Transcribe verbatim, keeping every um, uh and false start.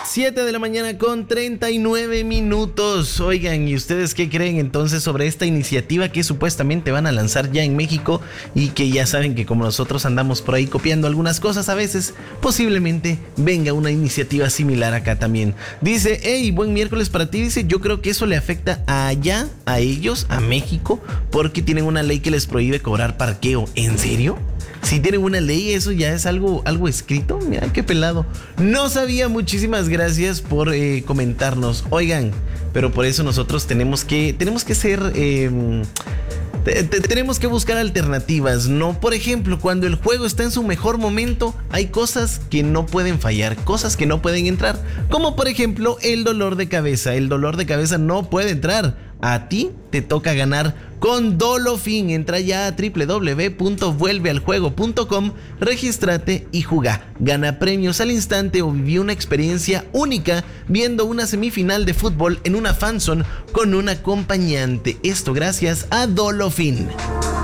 siete de la mañana con treinta y nueve minutos. Oigan, ¿y ustedes qué creen entonces sobre esta iniciativa que supuestamente van a lanzar ya en México? Y que ya saben que como nosotros andamos por ahí copiando algunas cosas a veces, posiblemente venga una iniciativa similar acá también. Dice, hey, buen miércoles para ti. Dice, yo creo que eso le afecta a allá, a ellos, a México, porque tienen una ley que les prohíbe cobrar parqueo. ¿En serio? Si tienen una ley, eso ya es algo, algo escrito. Mira qué pelado. No sabía. Muchísimas gracias por eh, comentarnos. Oigan, pero por eso nosotros tenemos que, tenemos que ser... Eh, te, te, tenemos que buscar alternativas, ¿no? Por ejemplo, cuando el juego está en su mejor momento, hay cosas que no pueden fallar, cosas que no pueden entrar. Como por ejemplo, el dolor de cabeza. El dolor de cabeza no puede entrar. A ti te toca ganar con Dolofin. Entra ya a doble u doble u doble u punto vuelve al juego punto com, regístrate y jugá. Gana premios al instante o viví una experiencia única viendo una semifinal de fútbol en una fanzone con un acompañante. Esto gracias a Dolofin.